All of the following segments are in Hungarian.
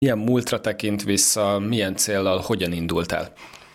Milyen múltra tekint vissza, milyen céllal, hogyan indult el?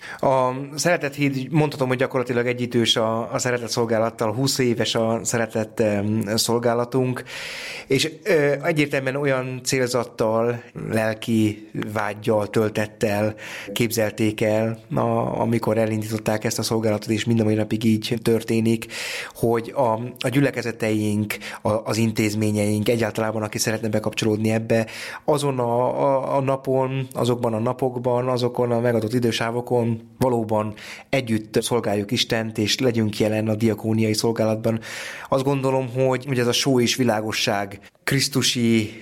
A Szeretett Híd, mondhatom, hogy gyakorlatilag egyidős a szeretett szolgálattal, 20 éves a szeretett szolgálatunk, és egyértelműen olyan célzattal, lelki vággyal, töltettel képzelték el, amikor elindították ezt a szolgálatot, és mind a mai napig így történik, hogy a gyülekezeteink, az intézményeink, egyáltalán aki szeretne bekapcsolódni ebbe, azon a napon, azokban a napokban, azokon a megadott idősávokon valóban együtt szolgáljuk Istent, és legyünk jelen a diakóniai szolgálatban. Azt gondolom, hogy ez a só és világosság krisztusi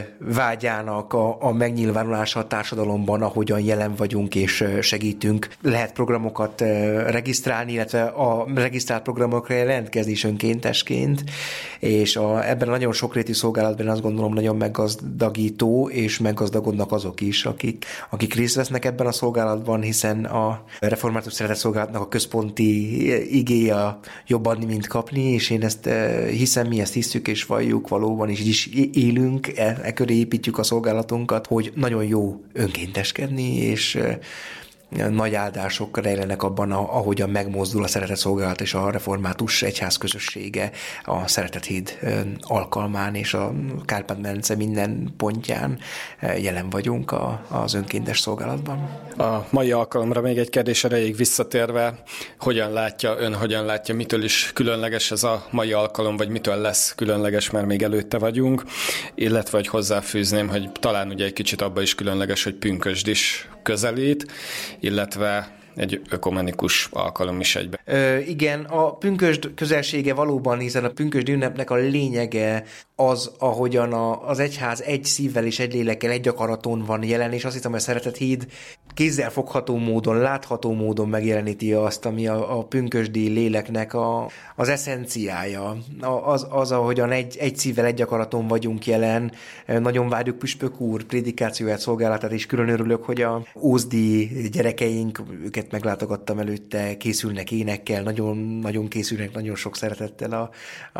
vágyának a megnyilvánulása a társadalomban, ahogyan jelen vagyunk és segítünk. Lehet programokat regisztrálni, illetve a regisztrált programokra jelentkezni is önkéntesként, és ebben a nagyon sokrétű szolgálatban azt gondolom nagyon meggazdagító, és meggazdagodnak azok is, akik részt vesznek ebben a szolgálatban, hiszen a református szeretett szolgálatnak a központi igéje jobb adni, mint kapni, és én ezt hiszem, mi ezt hiszük és valljuk valóban, és így is élünk, köré építjük a szolgálatunkat, hogy nagyon jó önkénteskedni, és nagy áldások rejlenek abban, ahogyan megmozdul a szeretett szolgálat és a református egyház közössége a Szeretett Híd alkalmán, és a Kárpát-medence minden pontján jelen vagyunk az önkéntes szolgálatban. A mai alkalomra még egy kérdés erejéig visszatérve, hogyan látja, mitől is különleges ez a mai alkalom, vagy mitől lesz különleges, mert még előtte vagyunk, illetve hogy hozzáfűzném, hogy talán ugye egy kicsit abban is különleges, hogy pünkösd is közelít, illetve egy ökumenikus alkalom is egyben. Igen, a pünkösd közelsége valóban, hiszen a pünkösdi ünnepnek a lényege az, ahogyan az egyház egy szívvel és egy lélekkel, egy akaraton van jelen, és azt hiszem, hogy a Szeretett Híd kézzelfogható módon, látható módon megjeleníti azt, ami a pünkösdi léleknek az eszenciája. Az, ahogyan egy szívvel, egy akaraton vagyunk jelen. Nagyon várjuk Püspök úr prédikációját, szolgálatát, és külön örülök, hogy a ózdi gyerekeink, őket meglátogattam előtte, készülnek énekkel, nagyon készülnek, nagyon sok szeretettel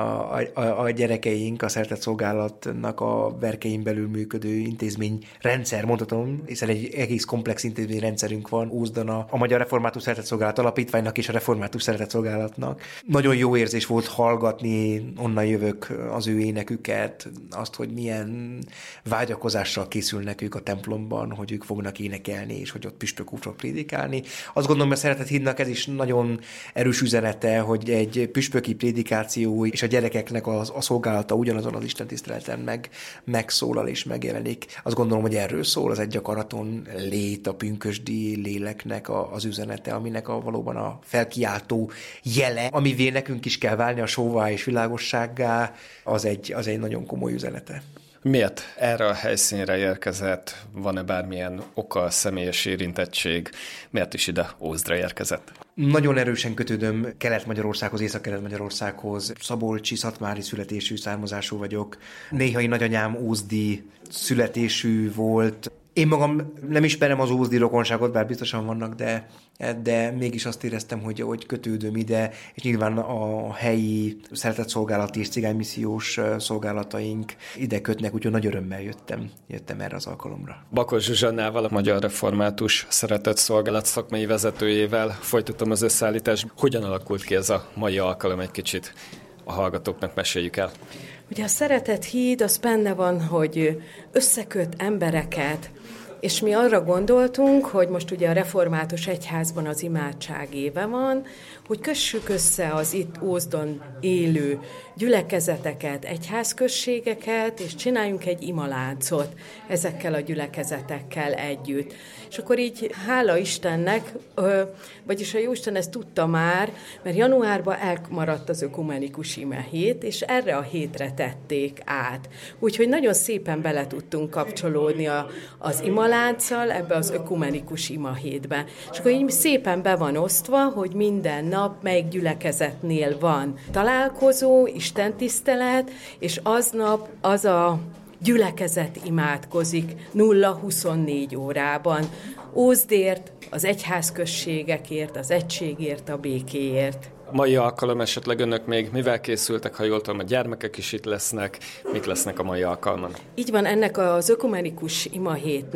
a gyerekeink, a szeretett szolgálatnak a berkein belül működő intézményrendszer, mondhatom, hiszen egy egész komplex intézményrendszerünk van Ózdon a Magyar Református Szeretett Szolgálat Alapítványnak és a Református Szeretett Szolgálatnak. Nagyon jó érzés volt hallgatni, onnan jövök, az ő éneküket, azt, hogy milyen vágyakozással készülnek ők a templomban, hogy ők fognak énekelni, és hogy ott püspök úr fog prédikálni. Azt gondolom, hogy a Szeretett Hídnak ez is nagyon erős üzenete, hogy egy püspöki prédikáció és a gyerekeknek a szolgálata ugyanazon az istentiszteleten megszólal és megjelenik. Azt gondolom, hogy erről szól az egy akaraton lét, a pünkösdi léleknek az üzenete, aminek valóban a felkiáltó jele, amivé nekünk is kell válni a sóvá és világossággá, az egy nagyon komoly üzenete. Miért erre a helyszínre érkezett? Van-e bármilyen oka, személyes érintettség? Miért is ide Ózdra érkezett? Nagyon erősen kötődöm Kelet-Magyarországhoz, Észak-Kelet-Magyarországhoz. Szabolcsi, szatmári születésű, származású vagyok. Néhai nagyanyám ózdi születésű volt. Én magam nem ismerem az ózdi rokonságot, bár biztosan vannak, de mégis azt éreztem, hogy kötődöm ide, és nyilván a helyi szeretetszolgálati és cigánymissziós szolgálataink ide kötnek, úgyhogy nagy örömmel jöttem erre az alkalomra. Bakos Zsuzsannával, a Magyar Református Szeretetszolgálat szakmai vezetőjével folytatom az összeállítást. Hogyan alakult ki ez a mai alkalom, egy kicsit a hallgatóknak meséljük el? Ugye a Szeretett Híd az benne van, hogy összeköt embereket, és mi arra gondoltunk, hogy most ugye a református egyházban az imádság éve van, hogy kössük össze az itt Ózdon élő gyülekezeteket, egyházközségeket, és csináljunk egy imaláncot ezekkel a gyülekezetekkel együtt. És akkor így hála Istennek, vagyis a Jóisten ezt tudta már, mert januárban elmaradt az ökumenikus imahét, és erre a hétre tették át. Úgyhogy nagyon szépen bele tudtunk kapcsolódni az imalánccal ebbe az ökumenikus imahétbe. És akkor így szépen be van osztva, hogy minden nap melyik gyülekezetnél van találkozó, istentisztelet, és aznap az a gyülekezet imádkozik 0-24 órában. Ózdért, az egyházközségekért, az egységért, a békéért. mai alkalom esetleg önök még mivel készültek, ha jól tudom, a gyermekek is itt lesznek, mik lesznek a mai alkalman? Így van, ennek az ökumenikus imahét